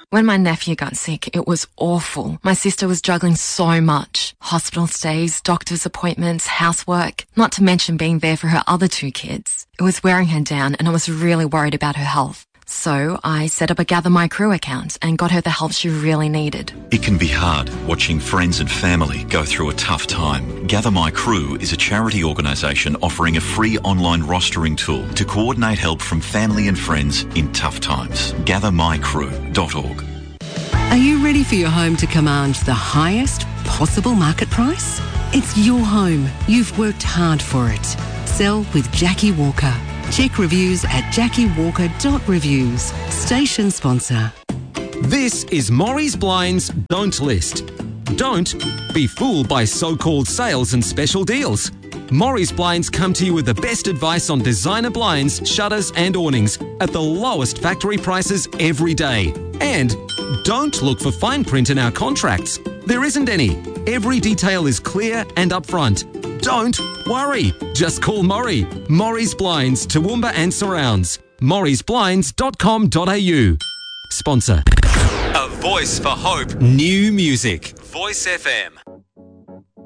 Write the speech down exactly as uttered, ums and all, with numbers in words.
When my nephew got sick, it was awful. My sister was juggling so much. Hospital stays, doctor's appointments, housework, not to mention being there for her other two kids. It was wearing her down and I was really worried about her health. So I set up a Gather My Crew account and got her the help she really needed. It can be hard watching friends and family go through a tough time. Gather My Crew is a charity organisation offering a free online rostering tool to coordinate help from family and friends in tough times. gather my crew dot org. Are you ready for your home to command the highest possible market price? It's your home. You've worked hard for it. Sell with Jackie Walker. Check reviews at jackie walker dot reviews. Station sponsor. This is Maury's Blinds Don't List. Don't be fooled by so-called sales and special deals. Maury's Blinds come to you with the best advice on designer blinds, shutters and awnings at the lowest factory prices every day. And don't look for fine print in our contracts. There isn't any. Every detail is clear and upfront. Don't worry. Just call Maury. Maury's Blinds, Toowoomba and surrounds. maurys blinds dot com dot a u. Sponsor. A voice for hope. New music. Voice F M.